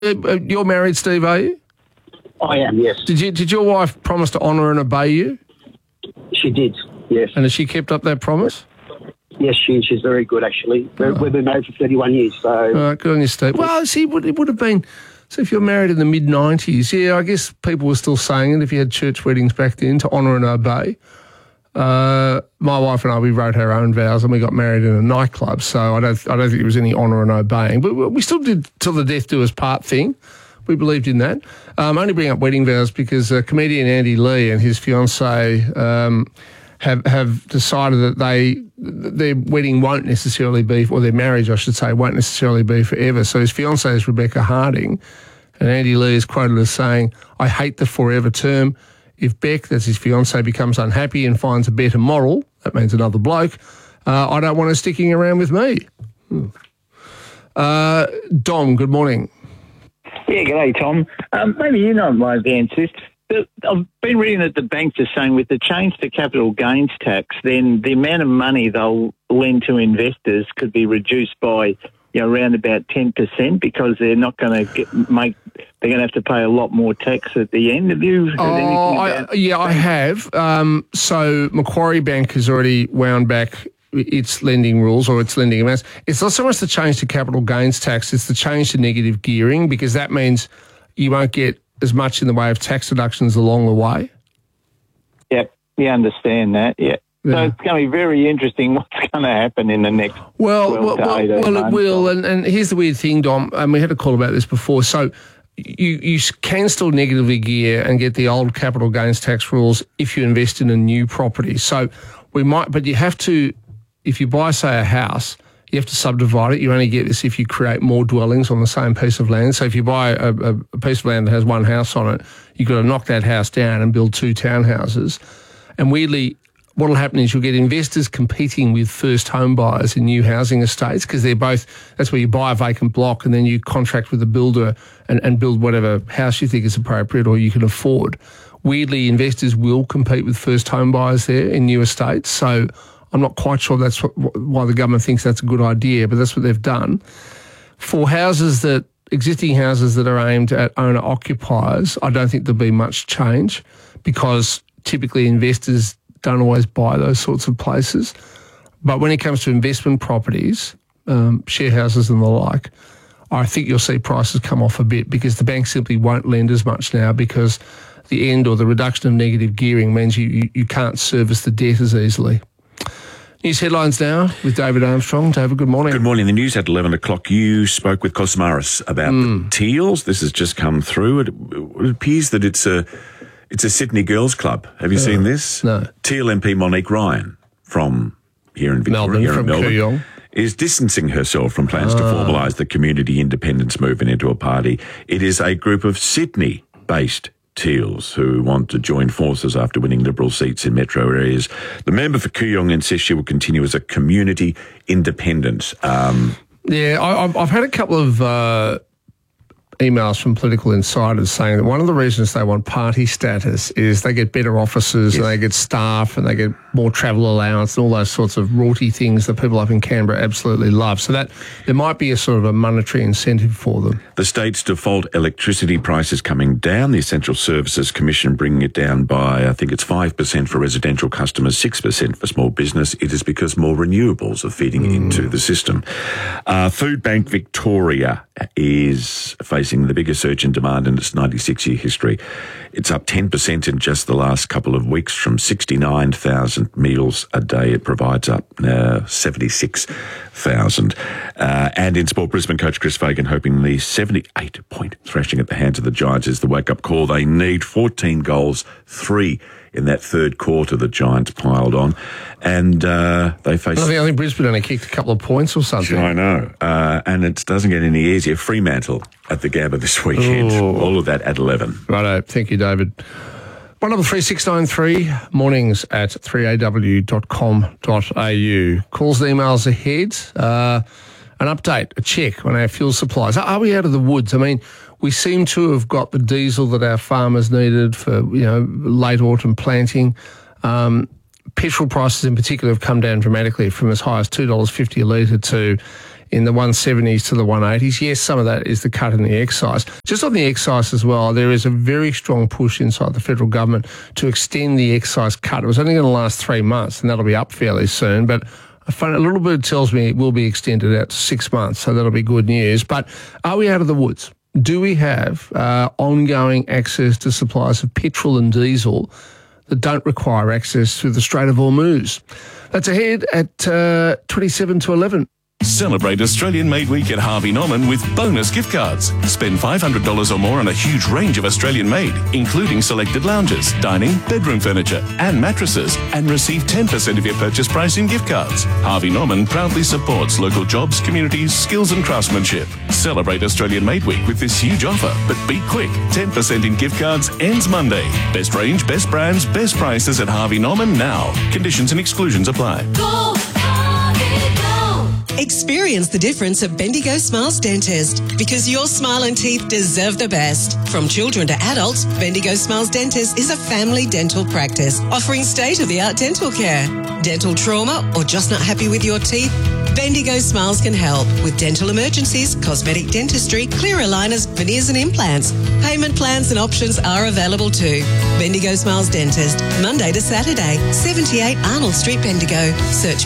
You're married, Steve, are you? I am, yes. Did your wife promise to honour and obey you? She did, yes. And has she kept up that promise? Yes, she's very good, actually. We've been married for 31 years, so... All right, good on you, Steve. Well, see, it would have been... So if you're married in the mid-90s, yeah, I guess people were still saying it if you had church weddings back then, to honour and obey. My wife and I, we wrote our own vows and we got married in a nightclub, so I don't think there was any honour and obeying. But we still did till the death do us part thing. We believed in that. I only bring up wedding vows because comedian Andy Lee and his fiancée have decided that their wedding won't necessarily be, or their marriage, I should say, won't necessarily be forever. So his fiancée is Rebecca Harding, and Andy Lee is quoted as saying, "I hate the forever term. If Beck," that's his fiancée, "becomes unhappy and finds a better moral," that means another bloke, "I don't want her sticking around with me." Dom, good morning. Yeah, g'day, Tom. Maybe you know my answers. I've been reading that the banks are saying with the change to capital gains tax, then the amount of money they'll lend to investors could be reduced by around about 10% because they're not going to they're going to have to pay a lot more tax at the end. Have you heard anything about that? Yeah, I have. So Macquarie Bank has already wound back its lending rules or its lending amounts. It's not so much the change to capital gains tax, it's the change to negative gearing, because that means you won't get as much in the way of tax deductions along the way. Yep, you understand that, yeah. So it's going to be very interesting what's going to happen in the next 12 to 18 months. It will. And here's the weird thing, Dom, and we had a call about this before. So you can still negatively gear and get the old capital gains tax rules if you invest in a new property. So we might, but you have to, if you buy, say, a house, you have to subdivide it. You only get this if you create more dwellings on the same piece of land. So if you buy a piece of land that has one house on it, you've got to knock that house down and build two townhouses. And weirdly, what will happen is you'll get investors competing with first home buyers in new housing estates because they're both, that's where you buy a vacant block and then you contract with the builder and build whatever house you think is appropriate or you can afford. Weirdly, investors will compete with first home buyers there in new estates. So I'm not quite sure that's why the government thinks that's a good idea, but that's what they've done. For existing houses that are aimed at owner-occupiers, I don't think there'll be much change because typically investors don't always buy those sorts of places. But when it comes to investment properties, share houses and the like, I think you'll see prices come off a bit because the banks simply won't lend as much now because the end or the reduction of negative gearing means you can't service the debt as easily. News headlines now with David Armstrong. David, good morning. Good morning. The news at 11 o'clock, you spoke with Cosmaris about the Teals. This has just come through. It appears that it's a Sydney Girls Club. Have you seen this? No. Teal MP Monique Ryan from here in Victoria, Melbourne, Kooyong, is distancing herself from plans to formalise the community independence movement into a party. It is a group of Sydney-based Teals who want to join forces after winning Liberal seats in metro areas. The member for Kooyong insists she will continue as a community independent. I've had a couple of emails from political insiders saying that one of the reasons they want party status is they get better officers and they get staff and they get more travel allowance and all those sorts of rorty things that people up in Canberra absolutely love. So that there might be a sort of a monetary incentive for them. The state's default electricity price is coming down. The Essential Services Commission bringing it down by, I think it's 5% for residential customers, 6% for small business. It is because more renewables are feeding into the system. Food Bank Victoria is facing the biggest surge in demand in its 96-year history. It's up 10% in just the last couple of weeks from 69,000 meals a day. It provides up now 76,000. And in sport, Brisbane coach Chris Fagan hoping the 78-point thrashing at the hands of the Giants is the wake-up call. They need 14 goals, 3 in that third quarter the Giants piled on. And they face... I think Brisbane only kicked a couple of points or something. I know. And it doesn't get any easier. Fremantle at the Gabba this weekend. All of that at 11. Righto. Thank you, David. 133693, mornings at 3aw.com.au. Calls and emails ahead. An update, a check on our fuel supplies. Are we out of the woods? I mean, we seem to have got the diesel that our farmers needed for, late autumn planting. Petrol prices in particular have come down dramatically from as high as $2.50 a litre to in the 170s to the 180s. Yes, some of that is the cut in the excise. Just on the excise as well, there is a very strong push inside the federal government to extend the excise cut. It was only going to last 3 months, and that'll be up fairly soon, but a little bit tells me it will be extended out to 6 months, so that'll be good news. But are we out of the woods? Do we have ongoing access to supplies of petrol and diesel that don't require access through the Strait of Hormuz? That's ahead at 27 to 11. Celebrate Australian Made Week at Harvey Norman with bonus gift cards. Spend $500 or more on a huge range of Australian made, including selected lounges, dining, bedroom furniture and mattresses, and receive 10% of your purchase price in gift cards. Harvey Norman proudly supports local jobs, communities, skills and craftsmanship. Celebrate Australian Made Week with this huge offer, but be quick. 10% in gift cards ends Monday. Best range, best brands, best prices at Harvey Norman now. Conditions and exclusions apply. Go, Harvey, go. Experience the difference at Bendigo Smiles Dentist, because your smile and teeth deserve the best. From children to adults, Bendigo Smiles Dentist is a family dental practice offering state-of-the-art dental care. Dental trauma or just not happy with your teeth? Bendigo Smiles can help with dental emergencies, cosmetic dentistry, clear aligners, veneers and implants. Payment plans and options are available too. Bendigo Smiles Dentist, Monday to Saturday, 78 Arnold Street, Bendigo. Search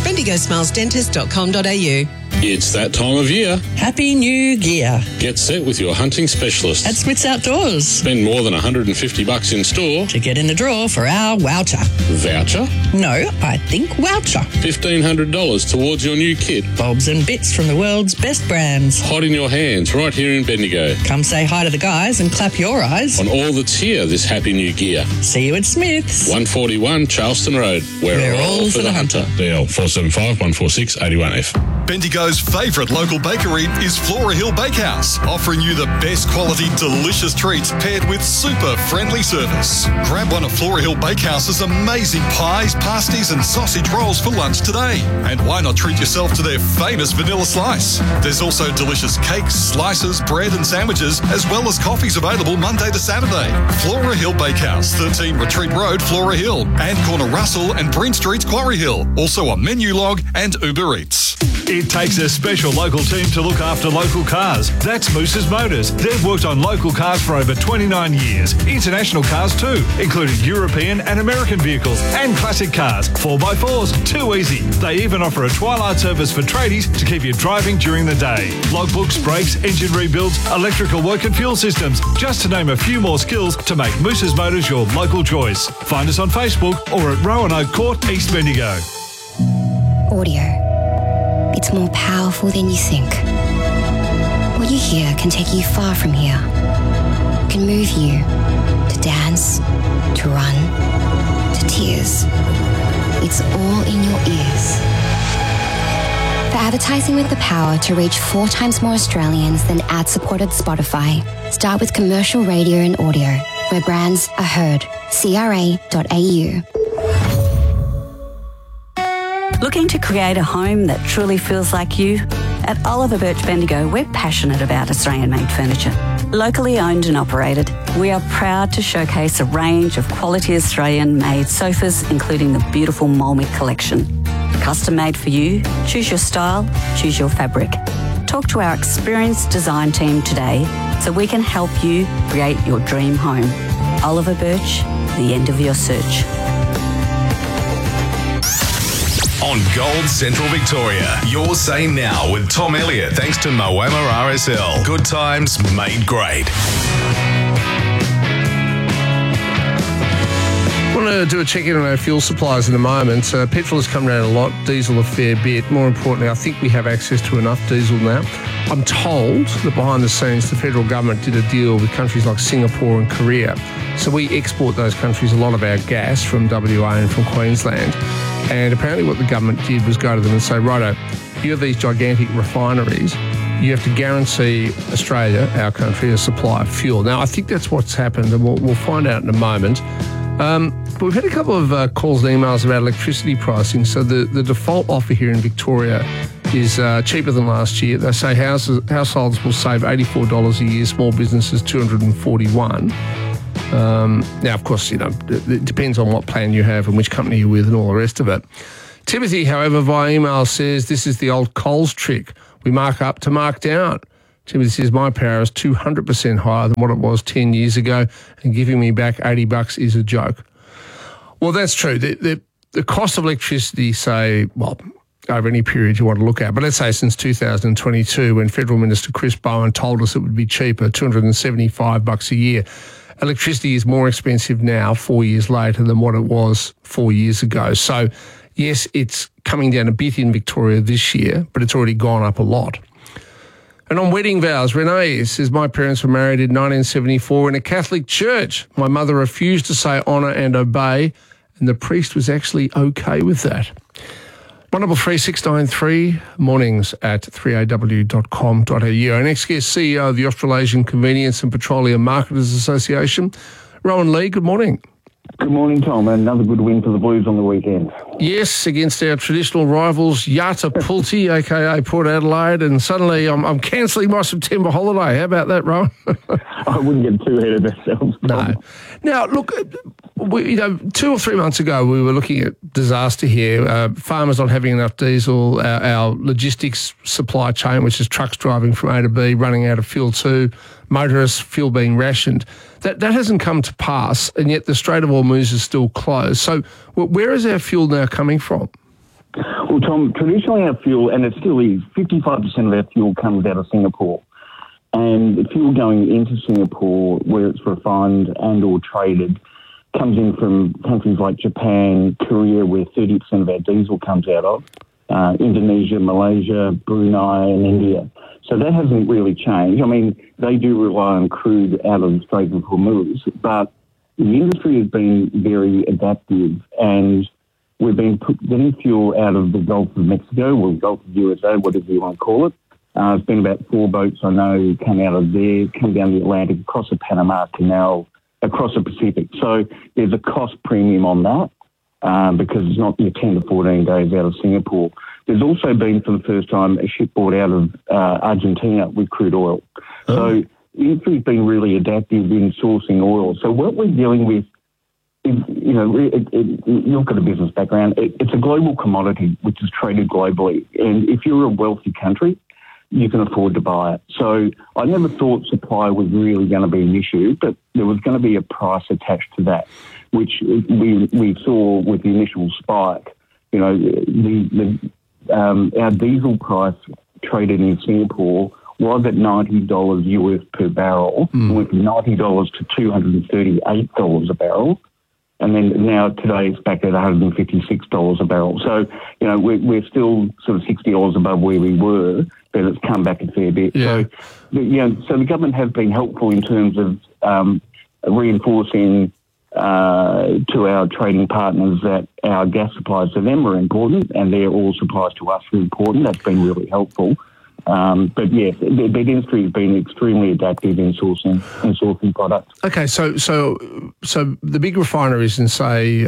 bendigosmilesdentist.com.au. It's that time of year. Happy New Year. Get set with your hunting specialist. At Smith's Outdoors. Spend more than $150 in store to get in the draw for our voucher. Voucher? No, I think voucher. $1,500 towards your new kit. Bobs and bits from the world's best brands. Hot in your hands right here in Bendigo. Come say hi to the guys and clap your eyes on all that's here this Happy New Year. See you at Smith's. 141 Charleston Road. We're all for the hunter. DL 475 146 81F. Bendigo's favourite local bakery is Flora Hill Bakehouse, offering you the best quality, delicious treats paired with super friendly service. Grab one of Flora Hill Bakehouse's amazing pies, pasties and sausage rolls for lunch today. And why not treat yourself to their famous vanilla slice? There's also delicious cakes, slices, bread and sandwiches, as well as coffees available Monday to Saturday. Flora Hill Bakehouse, 13 Retreat Road, Flora Hill, and Corner Russell and Bryn Street, Quarry Hill. Also on Menulog and Uber Eats. It takes a special local team to look after local cars. That's Moose's Motors. They've worked on local cars for over 29 years. International cars too, including European and American vehicles and classic cars, 4x4s, too easy. They even offer a twilight service for tradies to keep you driving during the day. Logbooks, brakes, engine rebuilds, electrical work and fuel systems, just to name a few more skills to make Moose's Motors your local choice. Find us on Facebook or at Roanoke Court, East Bendigo. Audio. It's more powerful than you think. What you hear can take you far from here. It can move you to dance, to run, to tears. It's all in your ears. For advertising with the power to reach 4 times more Australians than ad-supported Spotify, start with commercial radio and audio, where brands are heard. CRA.au. Looking to create a home that truly feels like you? At Oliver Birch Bendigo, we're passionate about Australian-made furniture. Locally owned and operated, we are proud to showcase a range of quality Australian-made sofas, including the beautiful Molmick collection. Custom made for you, choose your style, choose your fabric. Talk to our experienced design team today so we can help you create your dream home. Oliver Birch, the end of your search. On Gold Central Victoria, your say now with Tom Elliott, thanks to Moama RSL. Good times made great. I want to do a check-in on our fuel supplies in a moment. Petrol has come down a lot, diesel a fair bit. More importantly, I think we have access to enough diesel now. I'm told that behind the scenes, the federal government did a deal with countries like Singapore and Korea. So we export those countries a lot of our gas from WA and from Queensland. And apparently what the government did was go to them and say, righto, you have these gigantic refineries. You have to guarantee Australia, our country, a supply of fuel. Now, I think that's what's happened, and we'll find out in a moment. But we've had a couple of calls and emails about electricity pricing. So the default offer here in Victoria is cheaper than last year. They say households will save $84 a year, small businesses $241. Now, of course, it depends on what plan you have and which company you're with and all the rest of it. Timothy, however, via email says this is the old Coles trick. We mark up to mark down. Timothy says, my power is 200% higher than what it was 10 years ago, and giving me back $80 is a joke. Well, that's true. The cost of electricity, say, well, over any period you want to look at, but let's say since 2022, when Federal Minister Chris Bowen told us it would be cheaper, $275 a year, electricity is more expensive now, 4 years later, than what it was 4 years ago. So, yes, it's coming down a bit in Victoria this year, but it's already gone up a lot. And on wedding vows, Renee says, my parents were married in 1974 in a Catholic church. My mother refused to say honour and obey, and the priest was actually okay with that. 133 mornings at 3aw.com.au. Our next guest, CEO of the Australasian Convenience and Petroleum Marketers Association, Rowan Lee. Good morning. Good morning, Tom. Another good win for the Blues on the weekend. Yes, against our traditional rivals, Yata Pulti, a.k.a. Port Adelaide, and suddenly I'm cancelling my September holiday. How about that, Rowan? I wouldn't get too ahead of ourselves, Tom. No. Now, look, 2 or 3 months ago, we were looking at disaster here. Farmers not having enough diesel, our logistics supply chain, which is trucks driving from A to B, running out of fuel too, motorists, fuel being rationed. That hasn't come to pass, and yet the Strait of Hormuz is still closed. So where is our fuel now coming from? Well, Tom, traditionally our fuel, and it still is, 55% of our fuel comes out of Singapore. And the fuel going into Singapore, where it's refined and or traded, comes in from countries like Japan, Korea, where 30% of our diesel comes out of, Indonesia, Malaysia, Brunei and India. So that hasn't really changed. I mean, they do rely on crude out of the Strait of Hormuz, but the industry has been very adaptive, and we've been getting fuel out of the Gulf of Mexico, or Gulf of USA, whatever you want to call it. There's been about 4 boats, I know, come out of there, come down the Atlantic, across the Panama Canal, across the Pacific. So there's a cost premium on that because it's not your 10 to 14 days out of Singapore. There's also been, for the first time, a ship brought out of Argentina with crude oil. Oh. So the industry's been really adaptive in sourcing oil. So what we're dealing with is, you've got a business background. It's a global commodity which is traded globally. And if you're a wealthy country, you can afford to buy it. So I never thought supply was really going to be an issue, but there was going to be a price attached to that, which we saw with the initial spike. You know, our diesel price traded in Singapore was at $90 US per barrel. Went from $90 to $238 a barrel. And then now today it's back at $156 a barrel. So, you know, we're still sort of $60 above where we were, but it's come back a fair bit. Yeah. So the government has been helpful in terms of reinforcing to our trading partners that our gas supplies to them are important and their oil supplies to us are important. That's been really helpful. But yes, the industry has been extremely adaptive in sourcing products. Okay, so the big refineries in, say,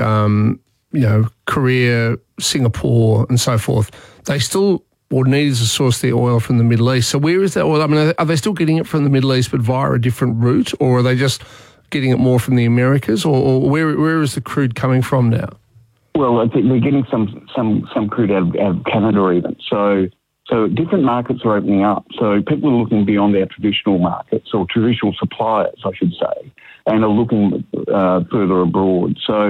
Korea, Singapore, and so forth, they still needed to source their oil from the Middle East. So where is that oil? I mean, are they still getting it from the Middle East but via a different route, or are they just getting it more from the Americas, or where is the crude coming from now? Well, I think we're getting some crude out of Canada even. So different markets are opening up. So people are looking beyond our traditional markets, or traditional suppliers, I should say, and are looking further abroad. So,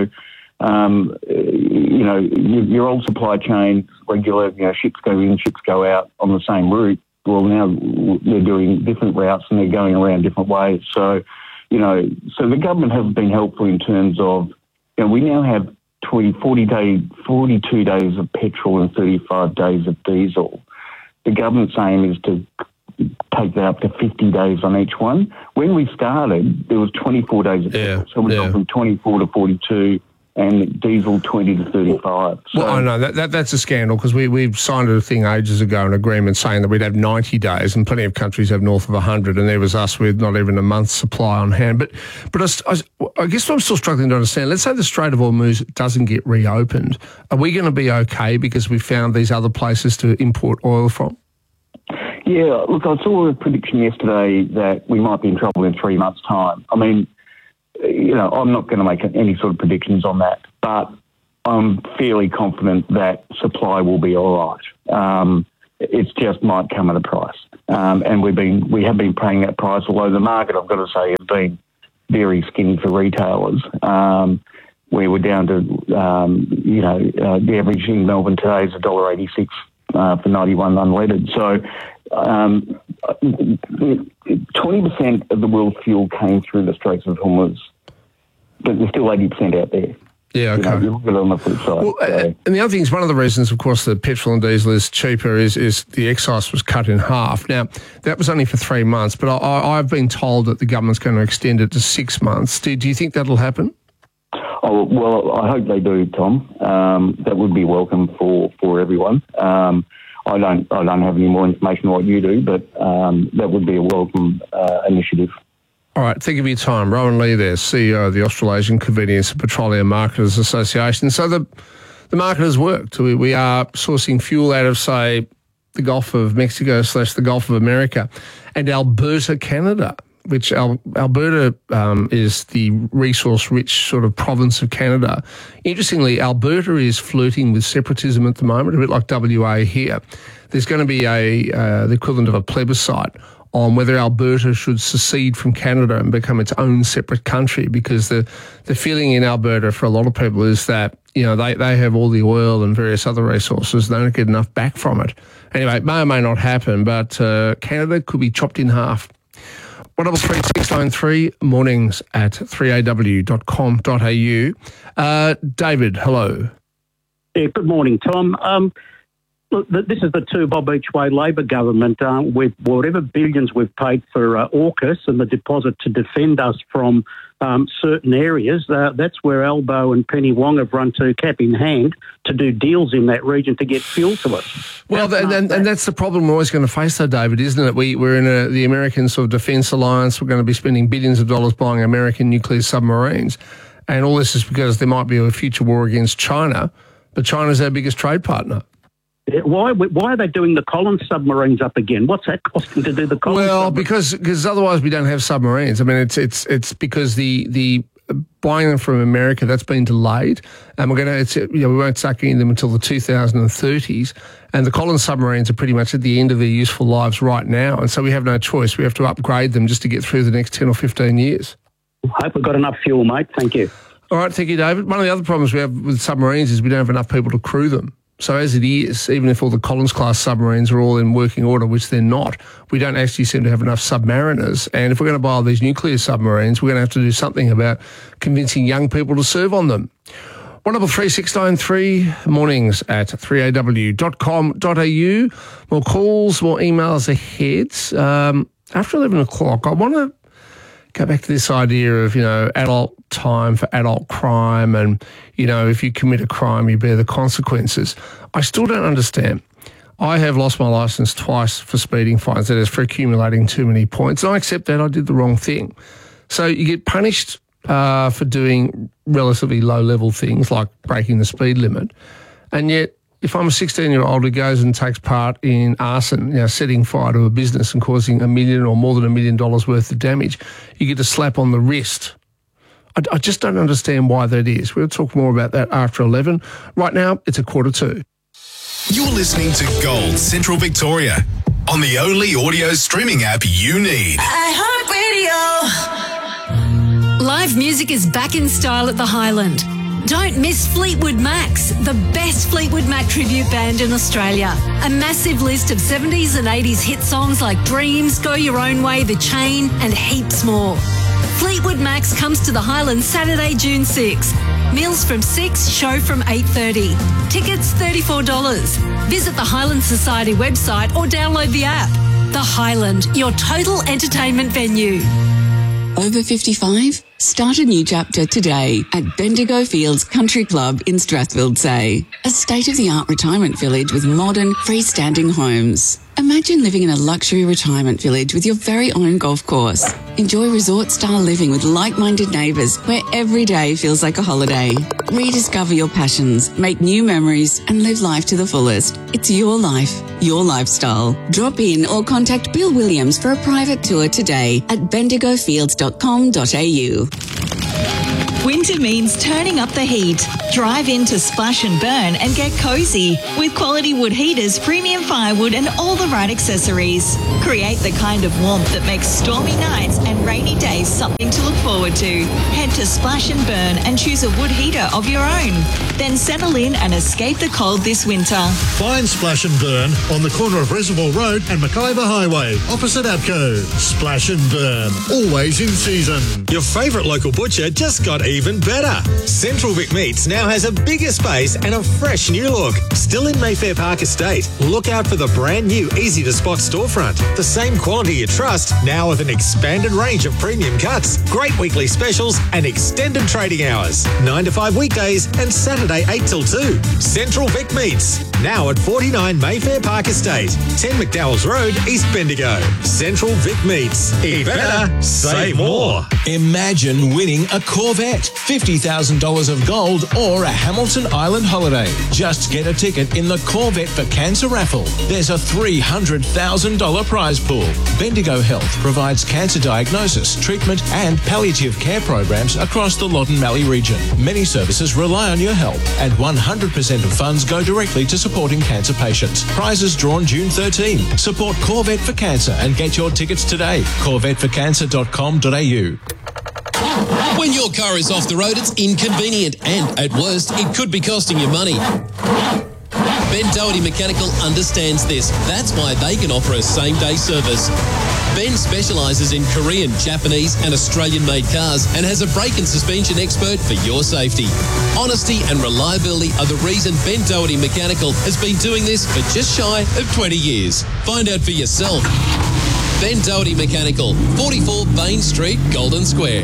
your old supply chain, regular, ships go in, ships go out on the same route. Well, now they're doing different routes and they're going around different ways. So, so the government has been helpful in terms of, we now have 42 days of petrol and 35 days of diesel. The government's aim is to take that up to 50 days on each one. When we started, there was 24 days of petrol. So we got from 24 to 42 and diesel 20 to 35. Well, I know that's a scandal because we signed a thing ages ago, an agreement saying that we'd have 90 days, and plenty of countries have north of 100, and there was us with not even a month's supply on hand. But I guess what I'm still struggling to understand, let's say the Strait of Hormuz doesn't get reopened. Are we going to be okay because we found these other places to import oil from? Yeah, look, I saw a prediction yesterday that we might be in trouble in 3 months' time. I mean, I'm not going to make any sort of predictions on that, but I'm fairly confident that supply will be all right. It's just might come at a price. And we have been paying that price, although the market, I've got to say, has been very skinny for retailers. We were down to, the average in Melbourne today is $1.86 for 91 unleaded. So 20% of the world's fuel came through the Straits of Hormuz, but there's still 80% out there. Yeah, okay. You look at it on the flip side. Well, and the other thing is, one of the reasons, of course, that petrol and diesel is cheaper is the excise was cut in half. Now, that was only for 3 months, but I've been told that the government's going to extend it to 6 months. Do you think that'll happen? Oh, well, I hope they do, Tom. That would be welcome for everyone. I don't have any more information on what you do, but that would be a welcome initiative. All right, thank you for your time. Rowan Lee there, CEO of the Australasian Convenience and Petroleum Marketers Association. So the market has worked. We are sourcing fuel out of, say, the Gulf of Mexico / the Gulf of America and Alberta, Canada, which Alberta is the resource-rich sort of province of Canada. Interestingly, Alberta is flirting with separatism at the moment, a bit like WA here. There's going to be the equivalent of a plebiscite on whether Alberta should secede from Canada and become its own separate country, because the feeling in Alberta for a lot of people is that, they have all the oil and various other resources. They don't get enough back from it. Anyway, it may or may not happen, but Canada could be chopped in half. 133 mornings at 3aw.com.au. David, hello. Yeah, good morning, Tom. Look, this is the two bob each way Labor government. With whatever billions we've paid for AUKUS and the deposit to defend us from certain areas, that's where Albo and Penny Wong have run to cap in hand to do deals in that region to get fuel to us. Well, and that's the problem we're always going to face, though, David, isn't it? We're in the American sort of defence alliance. We're going to be spending billions of dollars buying American nuclear submarines. And all this is because there might be a future war against China, but China's our biggest trade partner. Why are they doing the Collins submarines up again? What's that costing to do the Collins submarines? Because otherwise we don't have submarines. I mean, it's because the buying them from America, that's been delayed, and we won't start getting them until the 2030s. And the Collins submarines are pretty much at the end of their useful lives right now, and so we have no choice. We have to upgrade them just to get through the next 10 or 15 years. I hope we've got enough fuel, mate. Thank you. All right, thank you, David. One of the other problems we have with submarines is we don't have enough people to crew them. So as it is, even if all the Collins-class submarines are all in working order, which they're not, we don't actually seem to have enough submariners. And if we're going to buy all these nuclear submarines, we're going to have to do something about convincing young people to serve on them. 133 mornings at 3aw.com.au. More calls, more emails ahead. After 11 o'clock, I want to go back to this idea of, adult time for adult crime and, if you commit a crime, you bear the consequences. I still don't understand. I have lost my licence twice for speeding fines, that is, for accumulating too many points. And I accept that I did the wrong thing. So you get punished for doing relatively low-level things like breaking the speed limit. And yet, if I'm a 16-year-old who goes and takes part in arson, setting fire to a business and causing $1 million or more than $1 million worth of damage, you get a slap on the wrist. I just don't understand why that is. We'll talk more about that after 11. Right now, it's 1:45. You're listening to Gold Central Victoria on the only audio streaming app you need. iHeartRadio. Live music is back in style at the Highland. Don't miss Fleetwood Macs, the best Fleetwood Mac tribute band in Australia. A massive list of 70s and 80s hit songs like Dreams, Go Your Own Way, The Chain, and heaps more. Fleetwood Macs comes to the Highlands Saturday, June 6. Meals from 6, show from 8:30. Tickets $34. Visit the Highland Society website or download the app. The Highland, your total entertainment venue. Over 55? Start a new chapter today at Bendigo Fields Country Club in Strathfield-Say. A state-of-the-art retirement village with modern, freestanding homes. Imagine living in a luxury retirement village with your very own golf course. Enjoy resort-style living with like-minded neighbours where every day feels like a holiday. Rediscover your passions, make new memories and live life to the fullest. It's your life, your lifestyle. Drop in or contact Bill Williams for a private tour today at bendigofields.com.au. Winter means turning up the heat. Drive into Splash and Burn and get cozy with quality wood heaters, premium firewood and all the right accessories. Create the kind of warmth that makes stormy nights and rainy days something to look forward to. Head to Splash and Burn and choose a wood heater of your own. Then settle in and escape the cold this winter. Find Splash and Burn on the corner of Reservoir Road and McIver Highway, opposite Abco. Splash and Burn, always in season. Your favourite local butcher just got even better. Central Vic Meats now has a bigger space and a fresh new look. Still in Mayfair Park Estate. Look out for the brand new easy-to-spot storefront. The same quality you trust, now with an expanded range of premium cuts, great weekly specials and extended trading hours. 9 to 5 weekdays and Saturday 8 till 2. Central Vic Meats, now at 49 Mayfair Park Estate, 10 McDowell's Road, East Bendigo. Central Vic Meats. Eat better, save more. Imagine winning a Corvette, $50,000 of gold or a Hamilton Island holiday. Just get a ticket in the Corvette for Cancer raffle. There's a $300,000 prize pool. Bendigo Health provides cancer diagnosis, treatment and palliative care programs across the Loddon Mallee region. Many services rely on your help and 100% of funds go directly to supporting cancer patients. Prizes drawn June 13. Support Corvette for Cancer and get your tickets today. CorvetteForCancer.com.au. When your car is off the road, it's inconvenient and, at worst, it could be costing you money. Ben Doherty Mechanical understands this. That's why they can offer a same-day service. Ben specialises in Korean, Japanese and Australian-made cars and has a brake and suspension expert for your safety. Honesty and reliability are the reason Ben Doherty Mechanical has been doing this for just shy of 20 years. Find out for yourself. Ben Doherty Mechanical, 44 Bain Street, Golden Square.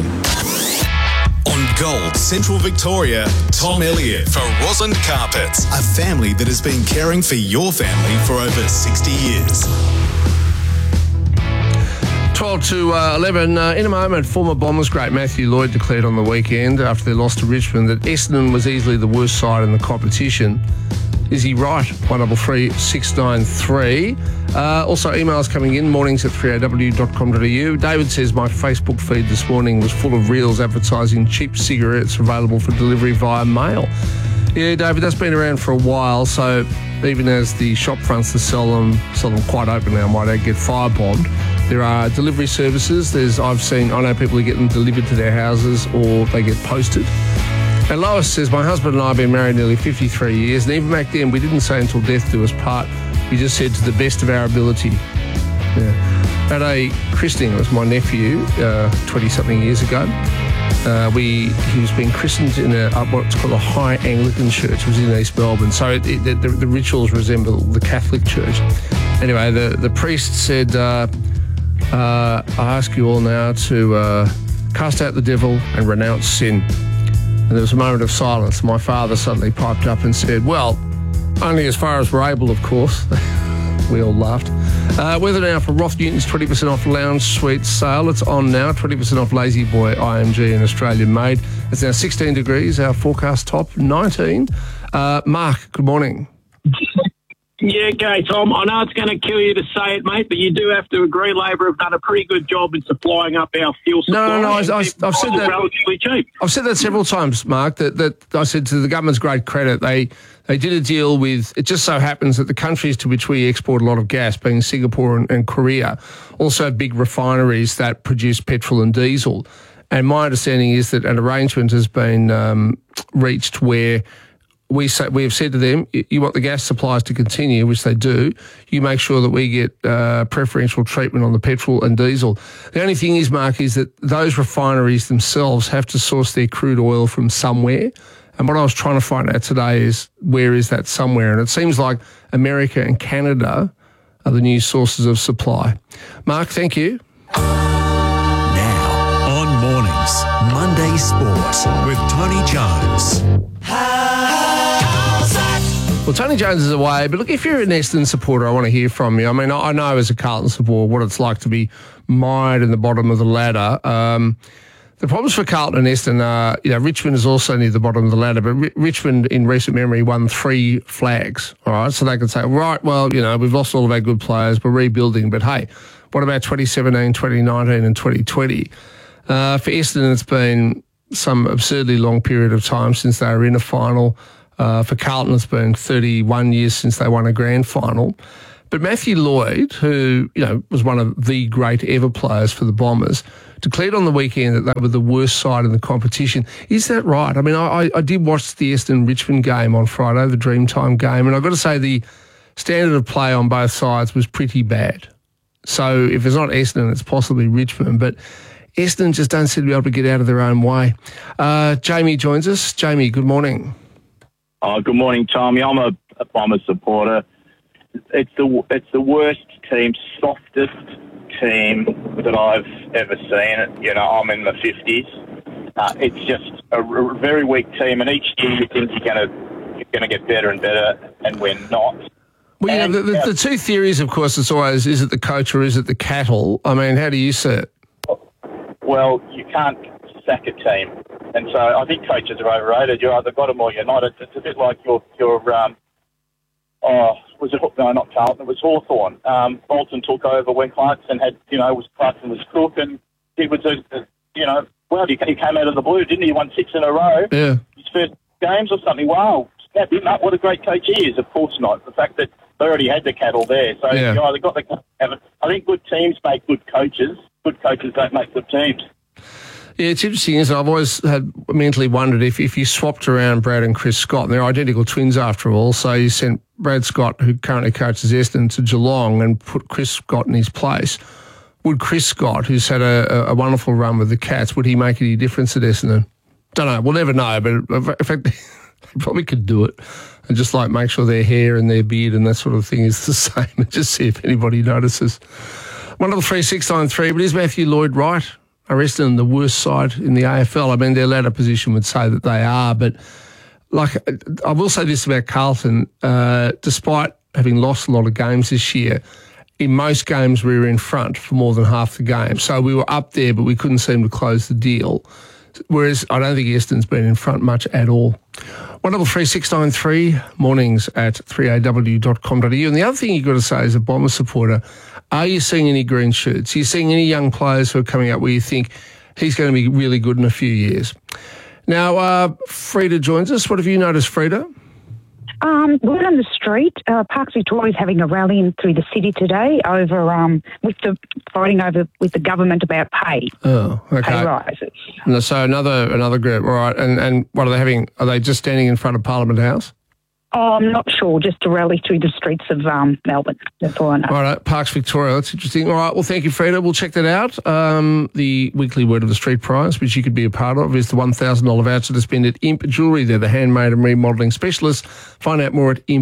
On Gold Central Victoria, Tom Elliott for Roslyn Carpets, a family that has been caring for your family for over 60 years. 12 to 11. In a moment, former Bombers great Matthew Lloyd declared on the weekend after their loss to Richmond that Essendon was easily the worst side in the competition. Is he right? 133 693. Also, emails coming in, mornings at 3aw.com.au. David says, my Facebook feed this morning was full of reels advertising cheap cigarettes available for delivery via mail. Yeah, David, that's been around for a while, so even as the shop fronts that sell them quite open now, might get firebombed. There are delivery services. I know people who get them delivered to their houses or they get posted. And Lois says, my husband and I have been married nearly 53 years, and even back then we didn't say until death do us part. We just said to the best of our ability. Yeah. At a christening, it was my nephew, 20-something years ago. He was being christened in what's called a high Anglican church. It was in East Melbourne, so the rituals resemble the Catholic Church. Anyway, the priest said, I ask you all now to cast out the devil and renounce sin. And there was a moment of silence. My father suddenly piped up and said, well, only as far as we're able, of course. We all laughed. Weather now for Roth Newton's 20% off lounge suite sale. It's on now. 20% off Lazy Boy IMG and Australian made. It's now 16 degrees. Our forecast top 19. Mark, good morning. Yeah, okay, Tom. I know it's going to kill you to say it, mate, but you do have to agree Labor have done a pretty good job in supplying up our fuel supply. No. I've said that relatively cheap. I've said that several times, Mark. That I said to the government's great credit, they did a deal with. It just so happens that the countries to which we export a lot of gas, being Singapore and Korea, also have big refineries that produce petrol and diesel. And my understanding is that an arrangement has been reached where we have said to them, you want the gas supplies to continue, which they do. You make sure that we get preferential treatment on the petrol and diesel. The only thing is, Mark, is that those refineries themselves have to source their crude oil from somewhere. And what I was trying to find out today is, where is that somewhere? And it seems like America and Canada are the new sources of supply. Mark, thank you. Now, on Mornings, Monday Sports with Tony Jones. Well, Tony Jones is away, but look, if you're an Essendon supporter, I want to hear from you. I mean, I know as a Carlton supporter what it's like to be mired in the bottom of the ladder. The problems for Carlton and Essendon are, Richmond is also near the bottom of the ladder, but Richmond in recent memory won 3 flags, all right? So they can say, right, well, we've lost all of our good players, we're rebuilding, but hey, what about 2017, 2019 and 2020? For Essendon, it's been, some absurdly long period of time since they were in a final. For Carlton, it's been 31 years since they won a grand final. But Matthew Lloyd, who was one of the great ever players for the Bombers, declared on the weekend that they were the worst side in the competition. Is that right? I mean, I did watch the Essendon-Richmond game on Friday, the Dreamtime game, and I've got to say the standard of play on both sides was pretty bad. So if it's not Essendon, it's possibly Richmond, but Essendon just don't seem to be able to get out of their own way. Jamie joins us. Jamie, good morning. Oh, good morning, Tommy. I'm a Bombers supporter. It's the worst team, softest team that I've ever seen. I'm in my 50s. It's just a very weak team, and each year you think you're going to get better and better, and we're not. Well, the two theories, of course, it's always, is it the coach or is it the cattle? I mean, how do you see it? Well, you can't sack a team. And so I think coaches are overrated. You're either got them or you're not. It's a bit like not Carlton, it was Hawthorn. Bolton took over when Clarkson Clarkson was crook, and he was he came out of the blue, didn't he? He won 6 in a row. Yeah. His first games or something. Wow, snap him up. What a great coach he is. Of course not. The fact that they already had the cattle there. So you either got the. I think good teams make good coaches. Good coaches don't make good teams. Yeah, it's interesting, isn't it? I've always mentally wondered if you swapped around Brad and Chris Scott, and they're identical twins after all, so you sent Brad Scott, who currently coaches Essendon, to Geelong and put Chris Scott in his place. Would Chris Scott, who's had a wonderful run with the Cats, would he make any difference at Essendon? Don't know. We'll never know, but in fact, they probably could do it and just make sure their hair and their beard and that sort of thing is the same and just see if anybody notices. 133 but is Matthew Lloyd right? Are Essendon the worst side in the AFL? I mean, their ladder position would say that they are, but I will say this about Carlton, despite having lost a lot of games this year, in most games we were in front for more than half the game. So we were up there, but we couldn't seem to close the deal. Whereas I don't think Essendon's been in front much at all. 133 mornings at 3aw.com.au. And the other thing you've got to say as a Bomber supporter, are you seeing any green shoots? Are you seeing any young players who are coming up where you think he's going to be really good in a few years? Now, Frida joins us. What have you noticed, Frida? We're on the street. Parks Victoria is having a rally in through the city today over fighting with the government about pay. Oh, okay. Pay rises. And so another group, all right. And what are they having? Are they just standing in front of Parliament House? Oh, I'm not sure. Just a rally through the streets of Melbourne. That's all I know. All right, Parks Victoria. That's interesting. All right, well, thank you, Frida. We'll check that out. The weekly Word of the Street prize, which you could be a part of, is the $1,000 voucher to spend at Imp Jewellery. They're the handmade and remodelling specialists. Find out more at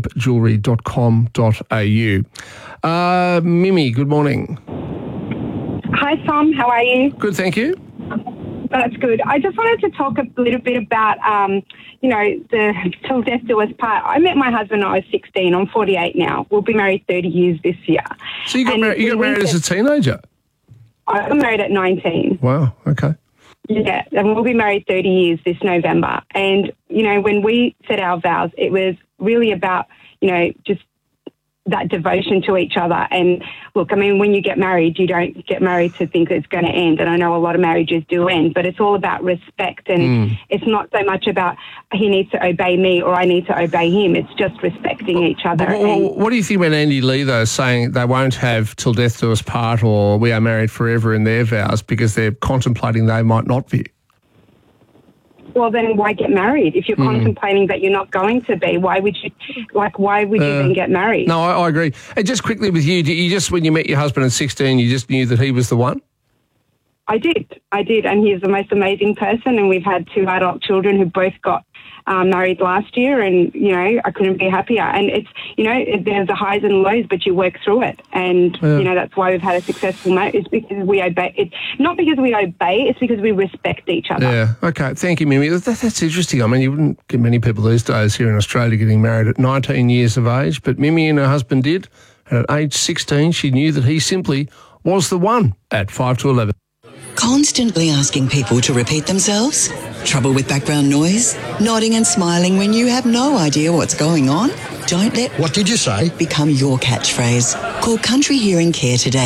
impjewellery.com.au. Mimi, good morning. Hi, Tom. How are you? Good, thank you. That's good. I just wanted to talk a little bit about, the till death do us part. I met my husband when I was 16. I'm 48 now. We'll be married 30 years this year. So you got married as a teenager? I got married at 19. Wow, okay. Yeah, and we'll be married 30 years this November. And, when we said our vows, it was really about, just that devotion to each other. And look, I mean, when you get married, you don't get married to think it's going to end. And I know a lot of marriages do end, but it's all about respect. And it's not so much about he needs to obey me or I need to obey him. It's just respecting each other. What do you think about Andy Lee, though, saying they won't have till death do us part or we are married forever in their vows because they're contemplating they might not be? Well, then why get married? If you're contemplating that you're not going to be, why would you then get married? No, I agree. And just quickly with you, when you met your husband at 16, you just knew that he was the one? I did. And he's the most amazing person. And we've had 2 adult children who both got married last year. And, I couldn't be happier. And it's, there's the highs and lows, but you work through it. And, that's why we've had a successful marriage. It's because we obey. It's not because we obey, it's because we respect each other. Yeah. Okay. Thank you, Mimi. That's interesting. I mean, you wouldn't get many people these days here in Australia getting married at 19 years of age, but Mimi and her husband did. And at age 16, she knew that he simply was the one at 5 to 11. Constantly asking people to repeat themselves? Trouble with background noise? Nodding and smiling when you have no idea what's going on? Don't let "What did you say?" become your catchphrase. Call Country Hearing Care today.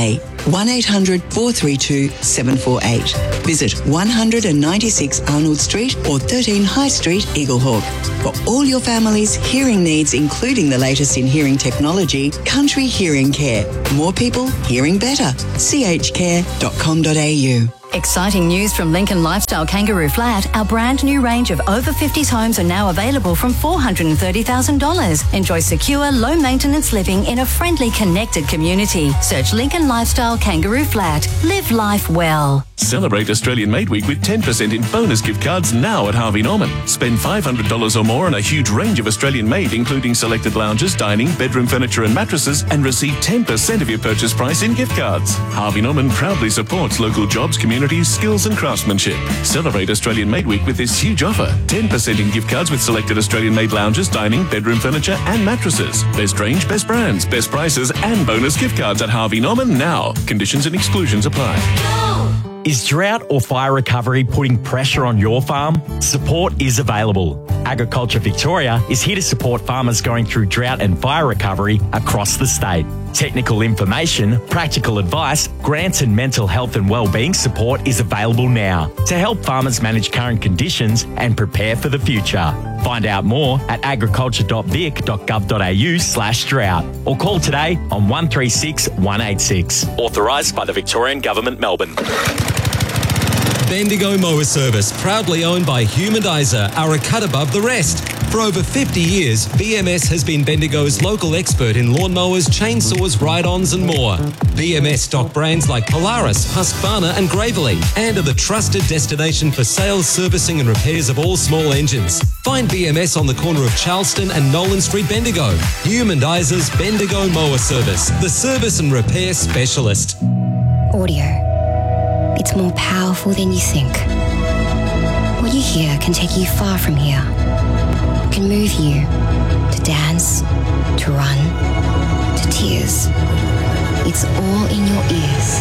1-800-432-748. Visit 196 Arnold Street or 13 High Street, Eaglehawk. For all your family's hearing needs, including the latest in hearing technology, Country Hearing Care. More people hearing better. chcare.com.au. Exciting news from Lincoln Lifestyle Kangaroo Flat. Our brand new range of over 50s homes are now available from $430,000. Enjoy secure, low maintenance living in a friendly, connected community. Search Lincoln Lifestyle Kangaroo Flat. Live life well. Celebrate Australian Made Week with 10% in bonus gift cards now at Harvey Norman. Spend $500 or more on a huge range of Australian made, including selected lounges, dining, bedroom furniture and mattresses, and receive 10% of your purchase price in gift cards. Harvey Norman proudly supports local jobs, communities, skills and craftsmanship. Celebrate Australian Made Week with this huge offer. 10% in gift cards with selected Australian made lounges, dining, bedroom furniture and mattresses. Best range, best brands, best prices and bonus gift cards at Harvey Norman now. Conditions and exclusions apply. Is drought or fire recovery putting pressure on your farm? Support is available. Agriculture Victoria is here to support farmers going through drought and fire recovery across the state. Technical information, practical advice, grants and mental health and wellbeing support is available now to help farmers manage current conditions and prepare for the future. Find out more at agriculture.vic.gov.au/drought or call today on 136 186. Authorised by the Victorian Government, Melbourne. Bendigo Mower Service, proudly owned by Humanizer, are a cut above the rest. For over 50 years, BMS has been Bendigo's local expert in lawnmowers, chainsaws, ride-ons and more. BMS stock brands like Polaris, Husqvarna and Gravely, and are the trusted destination for sales, servicing and repairs of all small engines. Find BMS on the corner of Charleston and Nolan Street, Bendigo. Humandizer's Bendigo Mower Service, the service and repair specialist. Audio. It's more powerful than you think. What you hear can take you far from here. Can move you to dance, to run, to tears. It's all in your ears.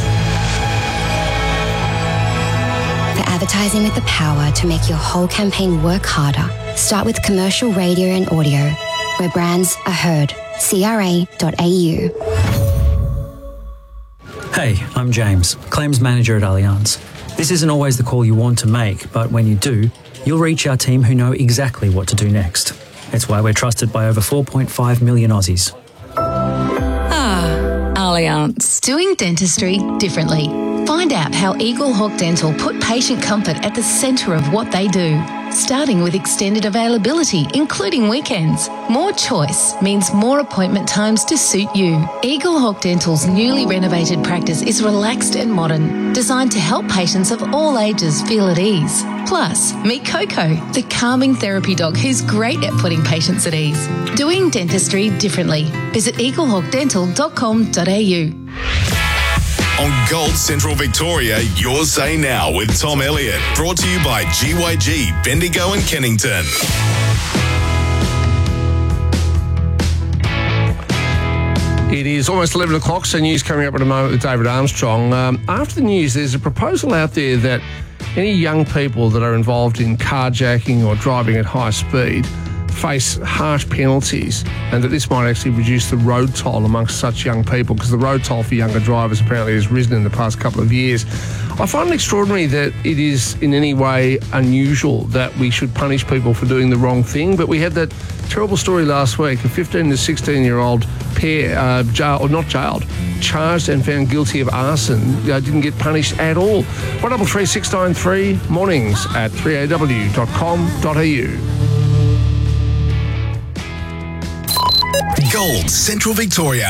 For advertising with the power to make your whole campaign work harder, start with commercial radio and audio, where brands are heard. CRA.au. Hey, I'm James, Claims Manager at Allianz. This isn't always the call you want to make, but when you do, you'll reach our team who know exactly what to do next. It's why we're trusted by over 4.5 million Aussies. Allianz. Doing dentistry differently. Find out how Eaglehawk Dental put patient comfort at the centre of what they do. Starting with extended availability, including weekends. More choice means more appointment times to suit you. Eaglehawk Dental's newly renovated practice is relaxed and modern, designed to help patients of all ages feel at ease. Plus, meet Coco, the calming therapy dog who's great at putting patients at ease. Doing dentistry differently. Visit eaglehawkdental.com.au. On Gold Central Victoria, your say now with Tom Elliott. Brought to you by GYG, Bendigo and Kennington. It is almost 11 o'clock, so news coming up in a moment with David Armstrong. After the news, there's a proposal out there that any young people that are involved in carjacking or driving at high speed face harsh penalties, and that this might actually reduce the road toll amongst such young people, because the road toll for younger drivers apparently has risen in the past couple of years. I find it extraordinary that it is in any way unusual that we should punish people for doing the wrong thing, but we had that terrible story last week, a 15 to 16-year-old pair, charged and found guilty of arson, didn't get punished at all. 133693, mornings at 3aw.com.au. Gold Central Victoria.